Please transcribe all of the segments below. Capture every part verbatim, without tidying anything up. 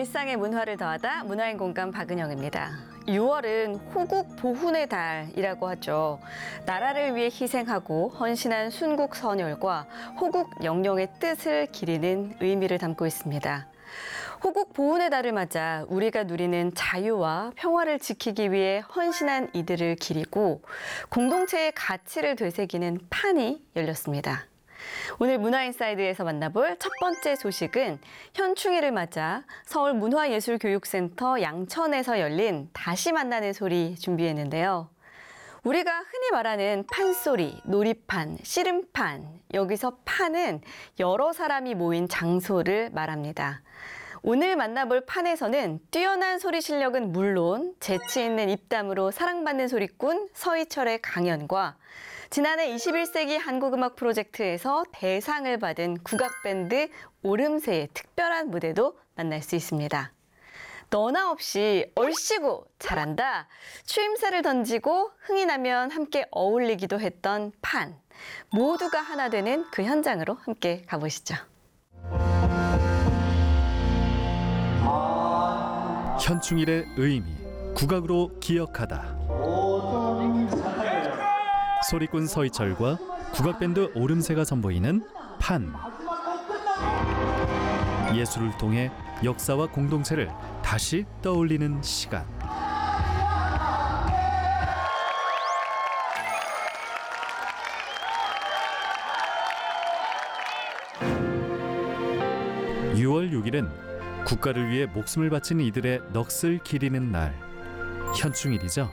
일상의 문화를 더하다 문화인 공감 박은영입니다. 유월은 호국 보훈의 달이라고 하죠. 나라를 위해 희생하고 헌신한 순국 선열과 호국 영령의 뜻을 기리는 의미를 담고 있습니다. 호국 보훈의 달을 맞아 우리가 누리는 자유와 평화를 지키기 위해 헌신한 이들을 기리고 공동체의 가치를 되새기는 판이 열렸습니다. 오늘 문화인사이드에서 만나볼 첫 번째 소식은 현충일을 맞아 서울문화예술교육센터 양천에서 열린 다시 만나는 소리 준비했는데요. 우리가 흔히 말하는 판소리, 놀이판, 씨름판, 여기서 판은 여러 사람이 모인 장소를 말합니다. 오늘 만나볼 판에서는 뛰어난 소리 실력은 물론 재치 있는 입담으로 사랑받는 소리꾼 서희철의 강연과 지난해 이십일 세기 한국음악 프로젝트에서 대상을 받은 국악밴드 오름세의 특별한 무대도 만날 수 있습니다. 너나 없이 얼씨구 잘한다. 추임새를 던지고 흥이 나면 함께 어울리기도 했던 판. 모두가 하나 되는 그 현장으로 함께 가보시죠. 현충일의 의미, 국악으로 기억하다. 소리꾼 서희철과 국악밴드 오름세가 선보이는 판. 예술을 통해 역사와 공동체를 다시 떠올리는 시간. 유월 육일은 국가를 위해 목숨을 바친 이들의 넋을 기리는 날, 현충일이죠.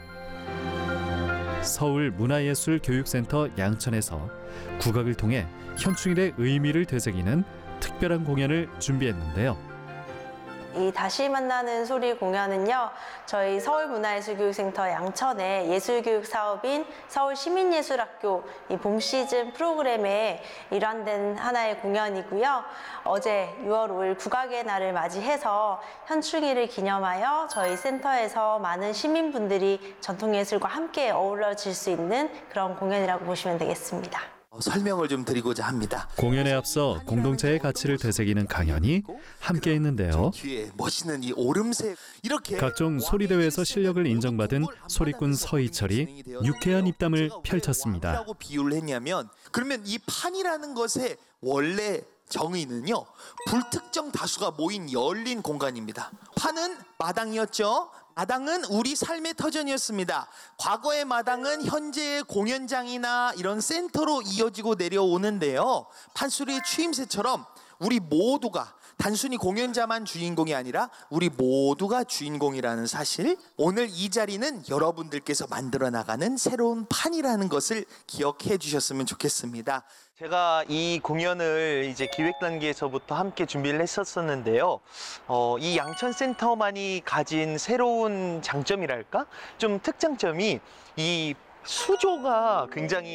서울문화예술교육센터 양천에서 국악을 통해 현충일의 의미를 되새기는 특별한 공연을 준비했는데요. 이 다시 만나는 소리 공연은요, 저희 서울문화예술교육센터 양천의 예술교육 사업인 서울시민예술학교 이 봄 시즌 프로그램에 일환된 하나의 공연이고요. 어제 유월 오일 국악의 날을 맞이해서 현충일을 기념하여 저희 센터에서 많은 시민분들이 전통예술과 함께 어우러질 수 있는 그런 공연이라고 보시면 되겠습니다. 설명을 좀 드리고자 합니다. 공연에 앞서 공동체의 가치를 되새기는 강연이 함께 했는데요. 뒤에 멋있는 이 오름세 이렇게 각종 소리대회에서 실력을 인정받은 소리꾼 서희철이 유쾌한 입담을 펼쳤습니다. 라고 비유를 했냐면 그러면 이 판이라는 것의 원래 정의는요, 불특정 다수가 모인 열린 공간입니다. 판은 마당이었죠. 마당은 우리 삶의 터전이었습니다. 과거의 마당은 현재의 공연장이나 이런 센터로 이어지고 내려오는데요. 판소리의 추임새처럼 우리 모두가 단순히 공연자만 주인공이 아니라 우리 모두가 주인공이라는 사실, 오늘 이 자리는 여러분들께서 만들어 나가는 새로운 판이라는 것을 기억해 주셨으면 좋겠습니다. 제가 이 공연을 이제 기획 단계에서부터 함께 준비를 했었었는데요. 어, 이 양천센터만이 가진 새로운 장점이랄까? 좀 특장점이 이 수조가 굉장히